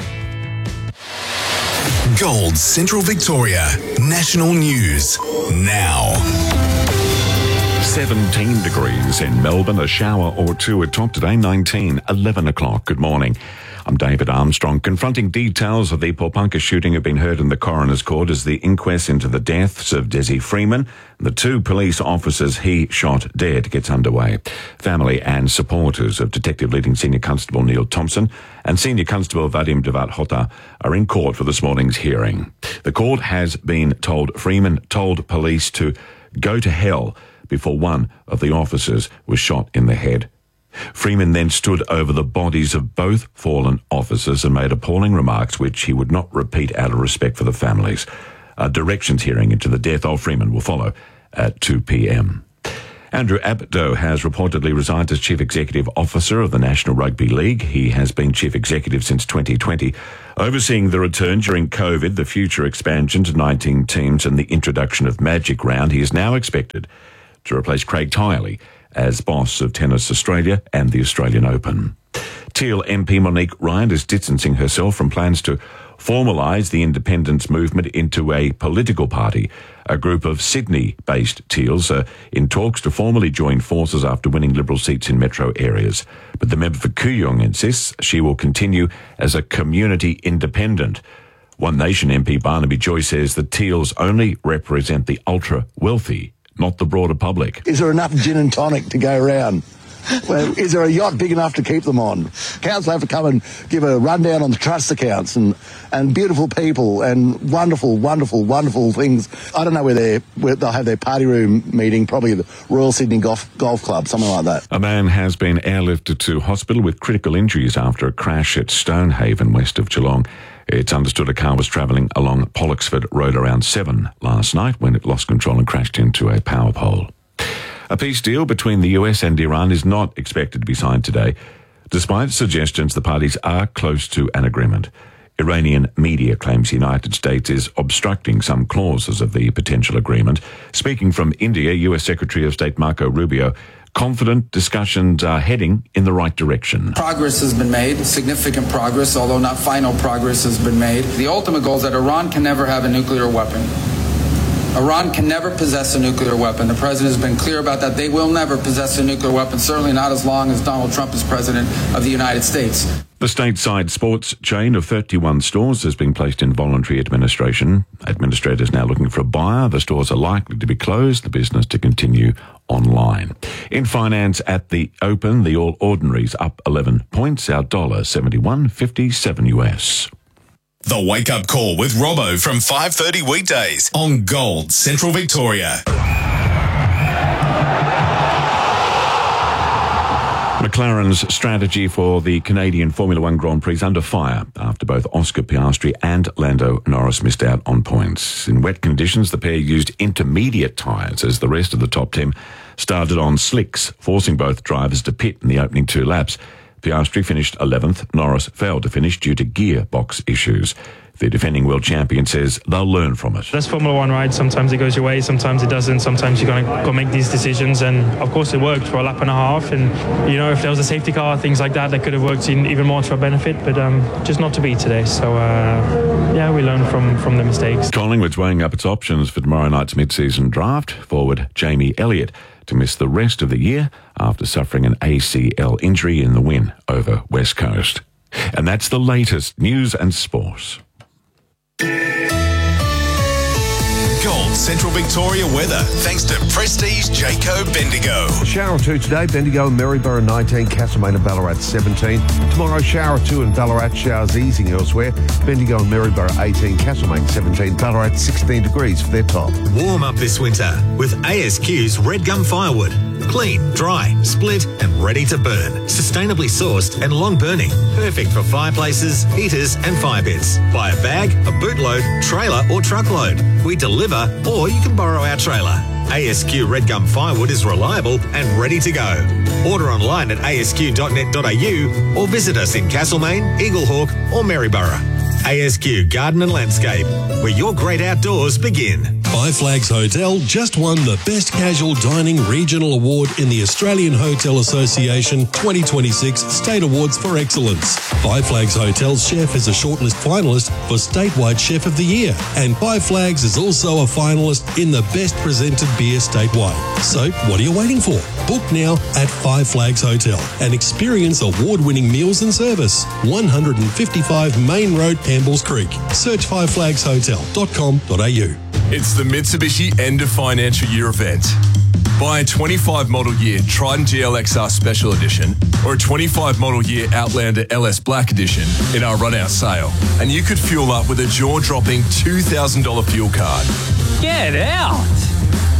Gold Central Victoria. National news now. 17 degrees in Melbourne, a shower or two at top today, 19, 11 o'clock. Good morning. I'm David Armstrong. Confronting details of the Popunka shooting have been heard in the coroner's court as the inquest into the deaths of Desi Freeman and the two police officers he shot dead gets underway. Family and supporters of Detective Leading Senior Constable Neil Thompson and Senior Constable Vadim Devat-Hota are in court for this morning's hearing. The court has been told Freeman told police to go to hell before one of the officers was shot in the head. Freeman then stood over the bodies of both fallen officers and made appalling remarks which he would not repeat out of respect for the families. A directions hearing into the death of Freeman will follow at 2 p.m. Andrew Abdo has reportedly resigned as Chief Executive Officer of the National Rugby League. He has been Chief Executive since 2020, overseeing the return during COVID, the future expansion to 19 teams and the introduction of Magic Round. He is now expected to replace Craig Tiley as boss of Tennis Australia and the Australian Open. Teal MP Monique Ryan is distancing herself from plans to formalise the independence movement into a political party. A group of Sydney-based Teals are in talks to formally join forces after winning Liberal seats in metro areas. But the member for Kooyong insists she will continue as a community independent. One Nation MP Barnaby Joy says the Teals only represent the ultra-wealthy, not the broader public. Is there enough gin and tonic to go around? Well, is there a yacht big enough to keep them on? Council have to come and give a rundown on the trust accounts and beautiful people and wonderful, wonderful, wonderful things. I don't know where they'll have their party room meeting, probably the Royal Sydney Golf Club, something like that. A man has been airlifted to hospital with critical injuries after a crash at Stonehaven, west of Geelong. It's understood a car was travelling along Pollocksford Road around 7 last night when it lost control and crashed into a power pole. A peace deal between the US and Iran is not expected to be signed today, despite suggestions the parties are close to an agreement. Iranian media claims the United States is obstructing some clauses of the potential agreement. Speaking from India, US Secretary of State Marco Rubio, confident discussions are heading in the right direction. Progress has been made, significant progress, although not final progress has been made. The ultimate goal is that Iran can never have a nuclear weapon. Iran can never possess a nuclear weapon. The president has been clear about that. They will never possess a nuclear weapon, certainly not as long as Donald Trump is president of the United States. The stateside sports chain of 31 stores has been placed in voluntary administration. Administrators now looking for a buyer. The stores are likely to be closed, the business to continue online. In finance at the Open, the All Ordinaries up 11 points, our $71.57 US. The Wake Up Call with Robbo from 5:30 weekdays on Gold Central Victoria. McLaren's strategy for the Canadian Formula One Grand Prix under fire after both Oscar Piastri and Lando Norris missed out on points. In wet conditions, the pair used intermediate tyres as the rest of the top 10 started on slicks, forcing both drivers to pit in the opening 2 laps. Piastri finished 11th. Norris failed to finish due to gearbox issues. The defending world champion says they'll learn from it. That's Formula One, right? Sometimes it goes your way, sometimes it doesn't. Sometimes you're going to go make these decisions. And, of course, it worked for a lap and a half. And, you know, if there was a safety car, things like that could have worked even more to our benefit. But just not to be today. So, we learn from the mistakes. Collingwood's weighing up its options for tomorrow night's mid-season draft. Forward Jamie Elliott to miss the rest of the year after suffering an ACL injury in the win over West Coast. And that's the latest news and sports. Gold Central Victoria weather, thanks to Prestige Jayco Bendigo. Shower 2 today, Bendigo and Maryborough 19, Castlemaine and Ballarat 17. Tomorrow, shower 2 in Ballarat, showers easing elsewhere. Bendigo and Maryborough 18, Castlemaine 17, Ballarat 16 degrees for their top. Warm up this winter with ASQ's Red Gum Firewood. Clean, dry, split and ready to burn. Sustainably sourced and long burning. Perfect for fireplaces, heaters and fire pits. Buy a bag, a bootload, trailer or truckload. We deliver or you can borrow our trailer. ASQ Red Gum Firewood is reliable and ready to go. Order online at asq.net.au or visit us in Castlemaine, Eaglehawk or Maryborough. ASQ Garden and Landscape, where your great outdoors begin. Five Flags Hotel just won the Best Casual Dining Regional Award in the Australian Hotel Association 2026 State Awards for Excellence. Five Flags Hotel's chef is a shortlist finalist for Statewide Chef of the Year, and Five Flags is also a finalist in the Best Presented Beer statewide. So, what are you waiting for? Book now at Five Flags Hotel and experience award-winning meals and service. 155 Main Road, Campbell's Creek. Search fiveflagshotel.com.au. It's the Mitsubishi End of Financial Year event. Buy a 25 model year Triton GLXR Special Edition or a 25 model year Outlander LS Black Edition in our run-out sale, and you could fuel up with a jaw-dropping $2,000 fuel card. Get out!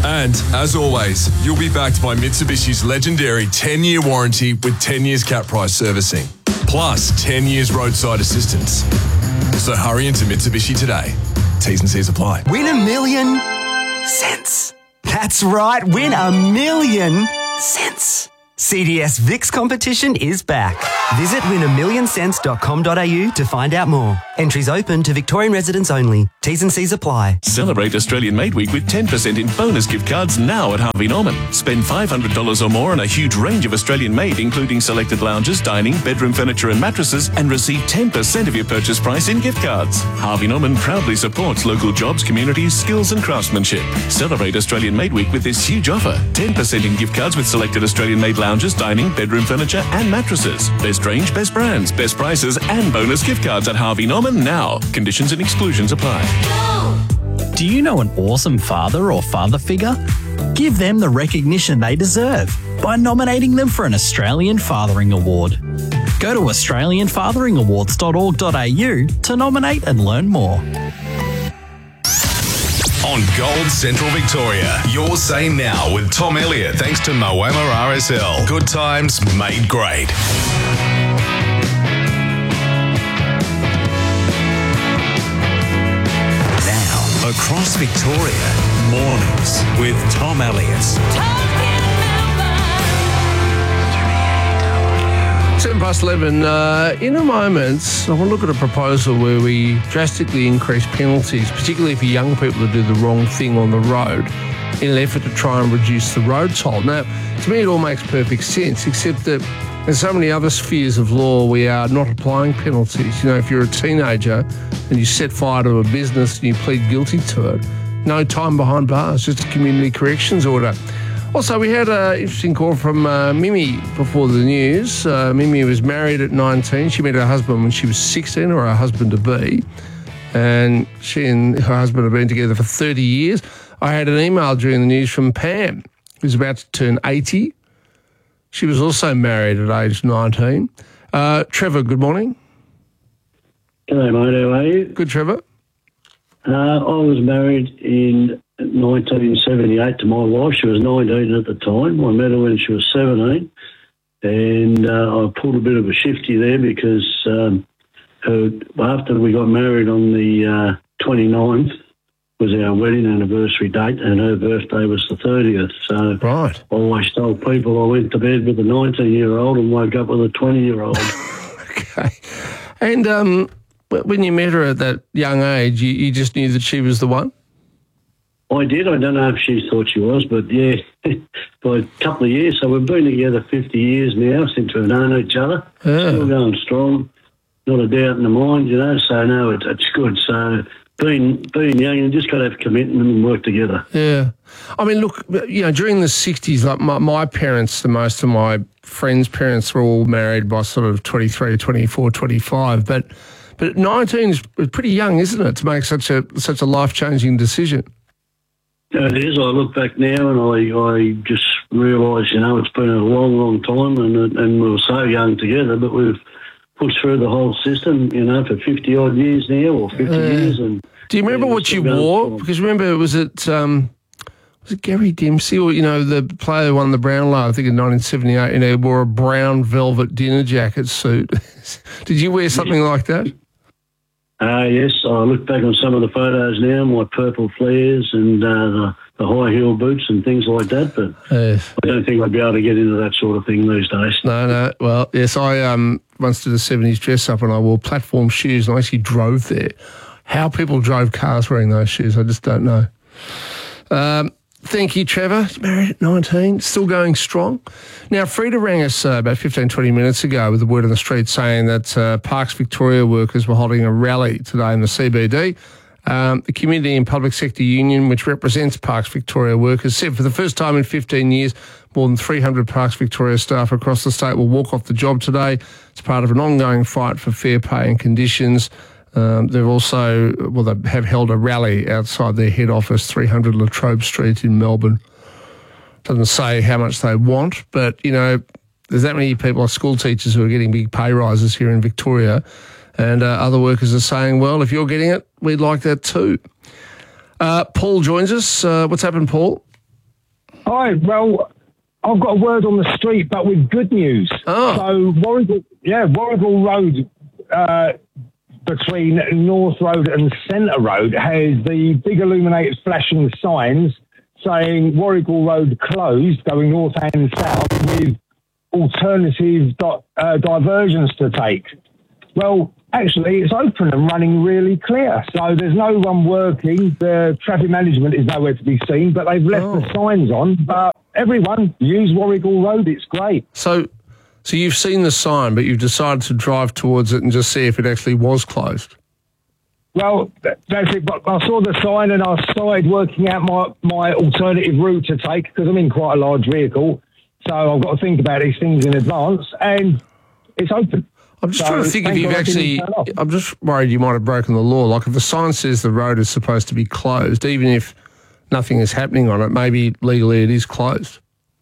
And, as always, you'll be backed by Mitsubishi's legendary 10-year warranty with 10 years cap price servicing, plus 10 years roadside assistance. So hurry into Mitsubishi today. T's and C's apply. Win $1 million cents. That's right, win $1 million cents. CDS VIX competition is back. Visit win1millioncents.com.au to find out more. Entries open to Victorian residents only. T's and C's apply. Celebrate Australian Made Week with 10% in bonus gift cards now at Harvey Norman. Spend $500 or more on a huge range of Australian made, including selected lounges, dining, bedroom furniture and mattresses, and receive 10% of your purchase price in gift cards. Harvey Norman proudly supports local jobs, communities, skills and craftsmanship. Celebrate Australian Made Week with this huge offer. 10% in gift cards with selected Australian made lounges, dining, bedroom furniture and mattresses. Best range, best brands, best prices and bonus gift cards at Harvey Norman now. Conditions and exclusions apply. Do you know an awesome father or father figure? Give them the recognition they deserve by nominating them for an Australian Fathering Award. Go to australianfatheringawards.org.au to nominate and learn more. On Gold Central Victoria, your say now with Tom Elliott, thanks to Moama RSL. Good times made great. Now, across Victoria, mornings with Tom Elliott. 11:07. In a moment, I want to look at a proposal where we drastically increase penalties, particularly for young people that do the wrong thing on the road, in an effort to try and reduce the road toll. Now, to me, it all makes perfect sense, except that in so many other spheres of law, we are not applying penalties. You know, if you're a teenager and you set fire to a business and you plead guilty to it, no time behind bars, just a community corrections order. Also, we had an interesting call from Mimi before the news. Mimi was married at 19. She met her husband when she was 16, or her husband-to-be. And she and her husband have been together for 30 years. I had an email during the news from Pam, who's about to turn 80. She was also married at age 19. Trevor, good morning. G'day, mate. How are you? Good, Trevor. I was married in 1978 to my wife. She was 19 at the time. I met her when she was 17, and I pulled a bit of a shifty there because after we got married on the 29th was our wedding anniversary date, and her birthday was the 30th. So right. I always told people I went to bed with a 19-year-old and woke up with a 20-year-old. Okay. And when you met her at that young age, you just knew that she was the one? I did. I don't know if she thought she was, but yeah, by a couple of years. So we've been together 50 years now since we've known each other. Yeah. Still going strong. Not a doubt in the mind, you know, so no, it's good. So being young, you just got to have commitment and work together. Yeah. I mean, look, you know, during the 60s, like my parents and most of my friends' parents were all married by sort of 23, 24, 25, but 19 is pretty young, isn't it, to make such a life-changing decision? It is. I look back now and I just realise, you know, it's been a long, long time and we were so young together, but we've pushed through the whole system, you know, for 50-odd years now or 50 years. And do you remember what you wore? Because remember, was it Gary Dempsey or, you know, the player who won the Brownlow, I think in 1978, and he wore a brown velvet dinner jacket suit. Did you wear something like that? Yes, I look back on some of the photos now, my purple flares and the high heel boots and things like that, but I don't think I'd be able to get into that sort of thing these days. No. Well, yes, I once did a 70s dress up and I wore platform shoes and I actually drove there. How people drove cars wearing those shoes, I just don't know. Thank you, Trevor. Married at 19, still going strong. Now, Frida rang us about 15, 20 minutes ago with the word on the street saying that Parks Victoria workers were holding a rally today in the CBD. The Community and Public Sector Union, which represents Parks Victoria workers, said for the first time in 15 years, more than 300 Parks Victoria staff across the state will walk off the job today. It's part of an ongoing fight for fair pay and conditions. They've also, they have held a rally outside their head office, 300 Latrobe Street in Melbourne. Doesn't say how much they want, but, you know, there's that many people, like school teachers, who are getting big pay rises here in Victoria, and other workers are saying, well, if you're getting it, we'd like that too. Paul joins us. What's happened, Paul? Hi. Well, I've got a word on the street, but with good news. Oh. So, Warrigal Road, between North Road and Centre Road, has the big illuminated flashing signs saying Warrigal Road closed, going north and south, with alternative diversions to take. Well, actually, it's open and running really clear. So there's no one working. The traffic management is nowhere to be seen, but they've left the signs on. But everyone, use Warrigal Road. It's great. So you've seen the sign, but you've decided to drive towards it and just see if it actually was closed. Well, that's it. But I saw the sign and I started working out my alternative route to take because I'm in quite a large vehicle. So I've got to think about these things in advance, and it's open. I'm just trying to think if you've actually... I'm just worried you might have broken the law. Like if the sign says the road is supposed to be closed, even if nothing is happening on it, maybe legally it is closed.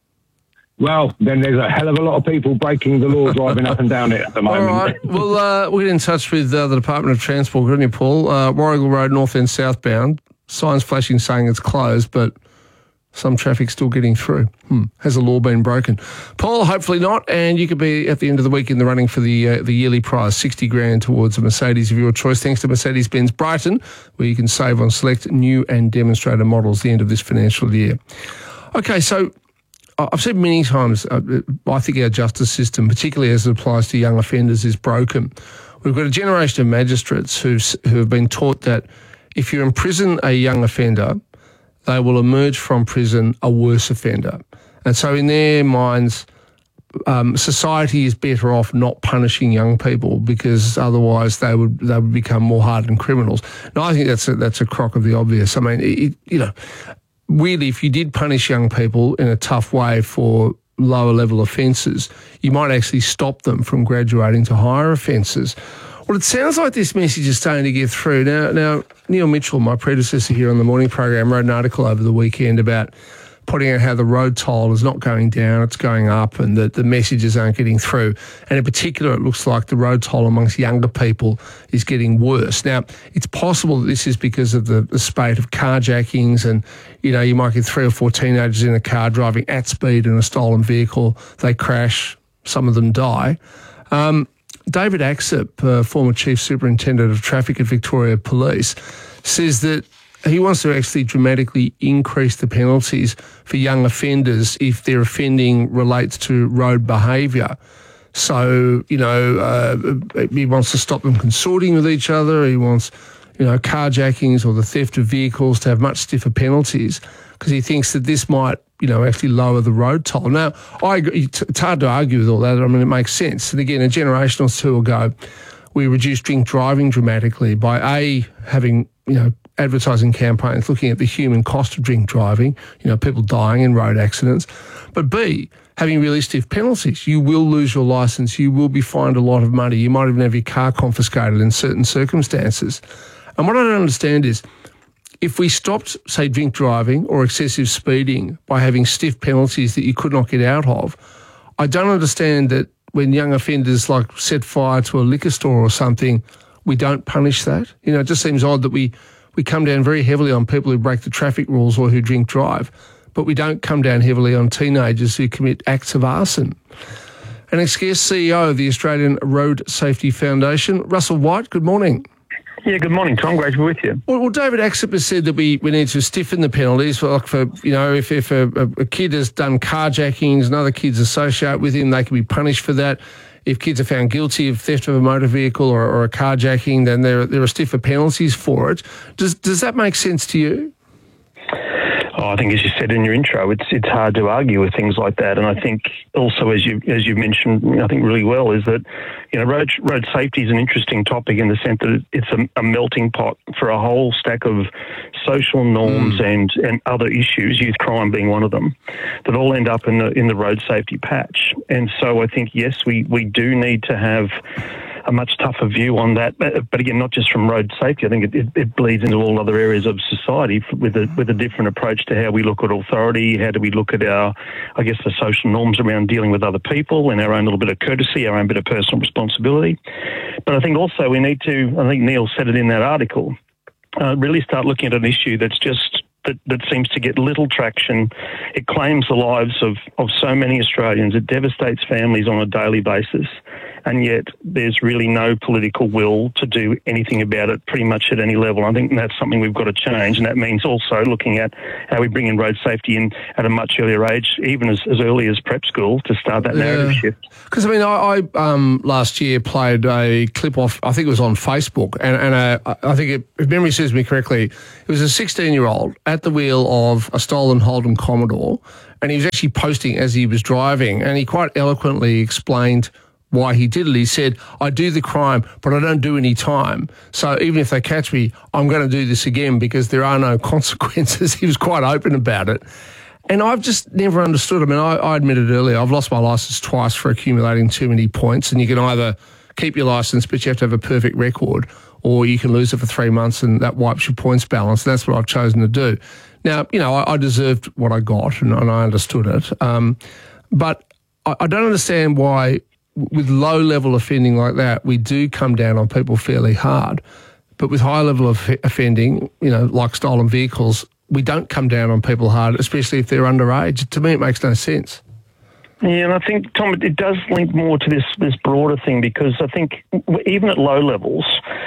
Well, then there's a hell of a lot of people breaking the law driving up and down it at the moment. All right. Well, we'll get in touch with the Department of Transport, couldn't you, Paul? Warrigal Road, north end southbound. Signs flashing saying it's closed, but some traffic still getting through. Has the law been broken? Paul, hopefully not. And you could be at the end of the week in the running for the yearly prize, $60,000 towards a Mercedes of your choice, thanks to Mercedes-Benz Brighton, where you can save on select new and demonstrator models at the end of this financial year. Okay, so I've said many times, I think our justice system, particularly as it applies to young offenders, is broken. We've got a generation of magistrates who have been taught that if you imprison a young offender, they will emerge from prison a worse offender. And so in their minds, society is better off not punishing young people because otherwise they would become more hardened criminals. And I think that's a crock of the obvious. I mean, really, if you did punish young people in a tough way for lower level offences, you might actually stop them from graduating to higher offences. Well, it sounds like this message is starting to get through. Now, Neil Mitchell, my predecessor here on the morning program, wrote an article over the weekend about pointing out how the road toll is not going down, it's going up, and that the messages aren't getting through. And in particular, it looks like the road toll amongst younger people is getting worse. Now, it's possible that this is because of the spate of carjackings and, you might get 3 or 4 teenagers in a car driving at speed in a stolen vehicle. They crash, some of them die. David Axip, former Chief Superintendent of Traffic at Victoria Police, says that he wants to actually dramatically increase the penalties for young offenders if their offending relates to road behaviour. So, he wants to stop them consorting with each other. He wants, carjackings or the theft of vehicles to have much stiffer penalties because he thinks that this might, actually lower the road toll. Now, I agree, it's hard to argue with all that. I mean, it makes sense. And again, a generation or two ago, we reduced drink driving dramatically by having, advertising campaigns looking at the human cost of drink driving, people dying in road accidents, but B, having really stiff penalties. You will lose your licence, you will be fined a lot of money, you might even have your car confiscated in certain circumstances. And what I don't understand is, if we stopped, say, drink driving or excessive speeding by having stiff penalties that you could not get out of, I don't understand that when young offenders set fire to a liquor store or something, we don't punish that. It just seems odd that we come down very heavily on people who break the traffic rules or who drink drive, but we don't come down heavily on teenagers who commit acts of arson. An ex-guest CEO of the Australian Road Safety Foundation, Russell White, good morning. Yeah, good morning, Tom. Great to be with you. Well, David Axip has said that we need to stiffen the penalties for if a kid has done carjackings and other kids associate with him, they can be punished for that. If kids are found guilty of theft of a motor vehicle or a carjacking, then there are stiffer penalties for it. Does that make sense to you? I think, as you said in your intro, it's hard to argue with things like that. And I think also, as you mentioned, I think really well, is that road safety is an interesting topic in the sense that it's a melting pot for a whole stack of social norms and other issues, youth crime being one of them, that all end up in the road safety patch. And so I think, yes, we do need to have a much tougher view on that, but again, not just from road safety. I think it bleeds into all other areas of society with a different approach to how we look at authority, how do we look at the social norms around dealing with other people and our own little bit of courtesy, our own bit of personal responsibility. But I think also we need to, I think Neil said it in that article, really start looking at an issue that's just that seems to get little traction. It claims the lives of so many Australians. It devastates families on a daily basis. And yet there's really no political will to do anything about it pretty much at any level. I think that's something we've got to change, and that means also looking at how we bring in road safety in at a much earlier age, even as early as prep school, to start that narrative shift. Because, I mean, I last year played a clip off, I think it was on Facebook, and I think, if memory serves me correctly, it was a 16-year-old at the wheel of a stolen Holden Commodore, and he was actually posting as he was driving, and he quite eloquently explained why he did it. He said, I do the crime, but I don't do any time. So even if they catch me, I'm going to do this again because there are no consequences. He was quite open about it. And I've just never understood. I mean, I admitted earlier, I've lost my licence twice for accumulating too many points, and you can either keep your licence, but you have to have a perfect record, or you can lose it for 3 months and that wipes your points balance. That's what I've chosen to do. Now, you know, I deserved what I got and I understood it. But I don't understand why, with low-level offending like that, we do come down on people fairly hard. But with high-level offending, you know, like stolen vehicles, we don't come down on people hard, especially if they're underage. To me, it makes no sense. Yeah, and I think, Tom, it does link more to this broader thing, because I think even at low levels,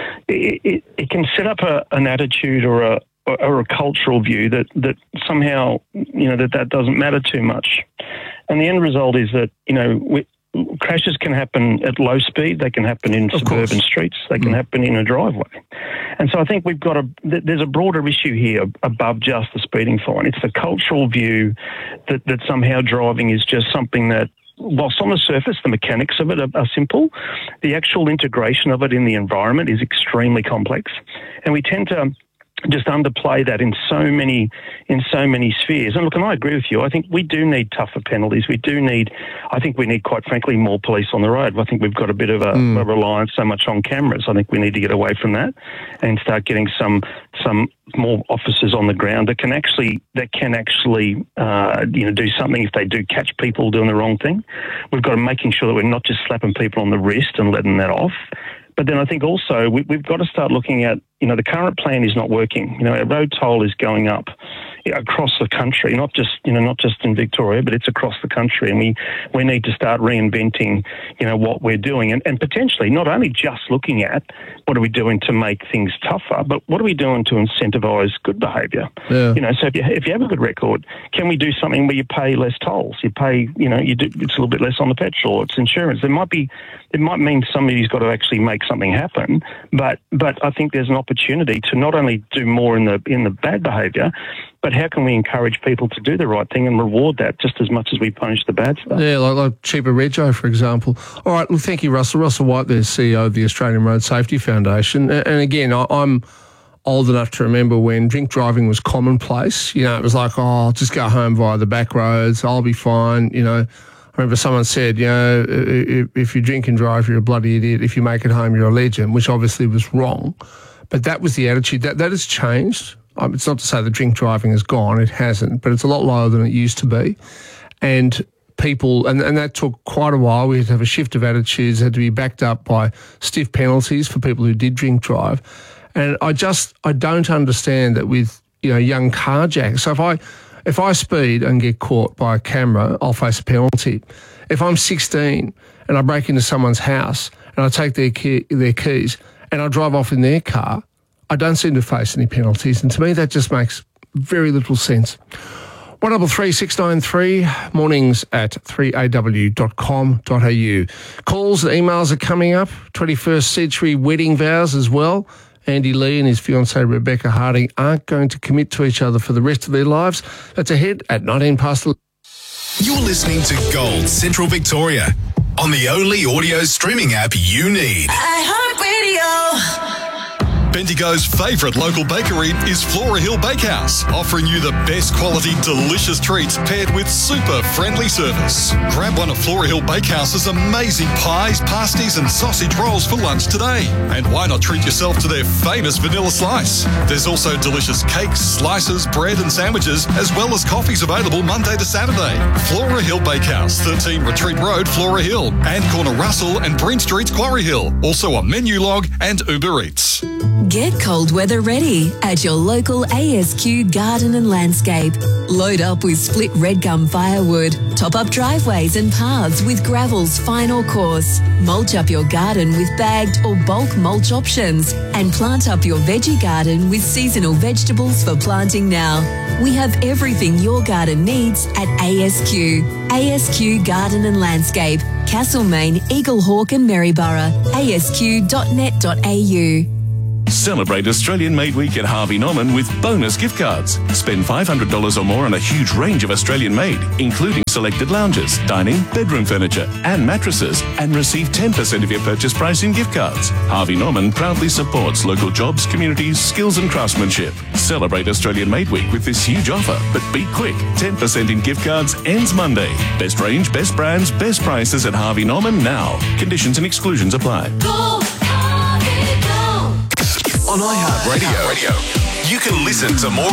it can set up an attitude or a cultural view that somehow, you know, that doesn't matter too much. And the end result is that, you know, crashes can happen at low speed. They can happen in suburban streets. They can happen in a driveway. And so I think there's a broader issue here above just the speeding fine. It's the cultural view that somehow driving is just something that, whilst on the surface the mechanics of it are simple, the actual integration of it in the environment is extremely complex. And we tend to just underplay that in so many spheres. And look, and I agree with you. I think we do need tougher penalties. I think we need, quite frankly, more police on the road. I think we've got a bit of a reliance so much on cameras. I think we need to get away from that and start getting some more officers on the ground that can actually do something if they do catch people doing the wrong thing. We've got to making sure that we're not just slapping people on the wrist and letting that off. But then I think also we've got to start looking at, you know, the current plan is not working. You know, our road toll is going up across the country, not just in Victoria, but it's across the country. And we need to start reinventing, you know, what we're doing and potentially not only just looking at what are we doing to make things tougher, but what are we doing to incentivise good behaviour? Yeah. You know, so if you have a good record, can we do something where you pay less tolls? You pay, you know, it's a little bit less on the petrol, it's insurance. It might mean somebody's got to actually make something happen, but I think there's an opportunity to not only do more in the bad behaviour, but how can we encourage people to do the right thing and reward that just as much as we punish the bad stuff? Yeah, like cheaper rego, for example. All right, well, thank you, Russell. Russell White, the CEO of the Australian Road Safety Foundation. And again, I'm old enough to remember when drink driving was commonplace. You know, it was like, oh, I'll just go home via the back roads, I'll be fine. You know, I remember someone said, you know, if you drink and drive, you're a bloody idiot. If you make it home, you're a legend, which obviously was wrong. But that was the attitude. That has changed. It's not to say that drink driving is gone. It hasn't, but it's a lot lower than it used to be. And people, and that took quite a while. We had to have a shift of attitudes, had to be backed up by stiff penalties for people who did drink drive. And I don't understand that with, you know, young carjackers. So if I speed and get caught by a camera, I'll face a penalty. If I'm 16 and I break into someone's house and I take their keys and I drive off in their car, I don't seem to face any penalties. And to me, that just makes very little sense. 133 693, mornings at 3aw.com.au. Calls and emails are coming up. 21st century wedding vows as well. Andy Lee and his fiancée Rebecca Harding aren't going to commit to each other for the rest of their lives. That's ahead at 19 past 11. You're listening to Gold Central Victoria on the only audio streaming app you need. iHeartRadio. Bendigo's favourite local bakery is Flora Hill Bakehouse, offering you the best quality, delicious treats paired with super friendly service. Grab one of Flora Hill Bakehouse's amazing pies, pasties and sausage rolls for lunch today. And why not treat yourself to their famous vanilla slice? There's also delicious cakes, slices, bread and sandwiches, as well as coffees available Monday to Saturday. Flora Hill Bakehouse, 13 Retreat Road, Flora Hill, and corner Russell and Bryn Streets, Quarry Hill. Also on Menulog and Uber Eats. Get cold weather ready at your local ASQ Garden and Landscape. Load up with split red gum firewood. Top up driveways and paths with gravel's final course. Mulch up your garden with bagged or bulk mulch options. And plant up your veggie garden with seasonal vegetables for planting now. We have everything your garden needs at ASQ. ASQ Garden and Landscape. Castlemaine, Eaglehawk and Maryborough. asq.net.au. Celebrate Australian Made Week at Harvey Norman with bonus gift cards. Spend $500 or more on a huge range of Australian made, including selected lounges, dining, bedroom furniture and mattresses, and receive 10% of your purchase price in gift cards. Harvey Norman proudly supports local jobs, communities, skills and craftsmanship. Celebrate Australian Made Week with this huge offer, but be quick. 10% in gift cards ends Monday. Best range, best brands, best prices at Harvey Norman now. Conditions and exclusions apply. On iHeartRadio, you can listen to more